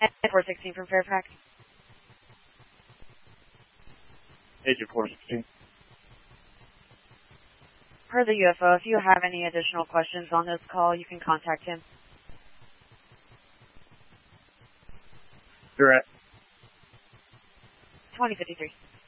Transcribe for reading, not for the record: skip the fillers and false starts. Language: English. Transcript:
And 416 from Fairfax. Agent 416. Per the UFO, if you have any additional questions on this call, you can contact him. You're at 2053.